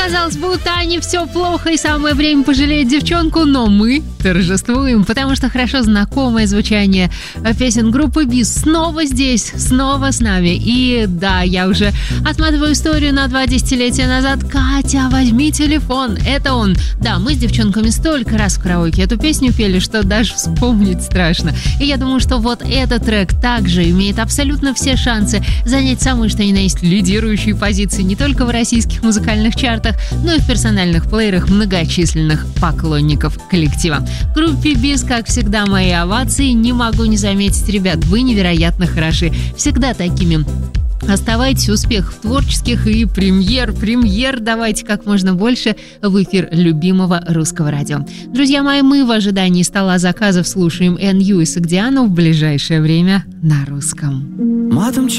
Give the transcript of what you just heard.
казалось бы, у Тани все плохо и самое время пожалеть девчонку, но мы торжествуем, потому что хорошо знакомое звучание песен группы БИС снова здесь, снова с нами. И да, я уже отматываю историю на 2 десятилетия назад. Катя, возьми телефон, это он. Да, мы с девчонками столько раз в караоке эту песню пели, что даже вспомнить страшно. И я думаю, что вот этот трек также имеет абсолютно все шансы занять самые что ни на есть лидирующие позиции не только в российских музыкальных чартах, но и в персональных плеерах многочисленных поклонников коллектива. Группе БИС, как всегда, мои овации. Не могу не заметить, ребят, вы невероятно хороши. Всегда такими. Оставайтесь, успехов творческих и премьер давайте как можно больше в эфир любимого русского радио. Друзья мои, мы в ожидании стола заказов слушаем NU и Согдиану в ближайшее время на русском. Матом